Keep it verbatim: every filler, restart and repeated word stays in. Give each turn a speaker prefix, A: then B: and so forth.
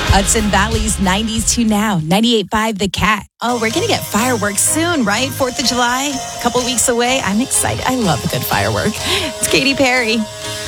A: Hudson Valley's nineties to now. ninety-eight point five The Cat. Oh, we're going to get fireworks soon, right? fourth of July, a couple weeks away. I'm excited. I love a good firework. It's Katy Perry.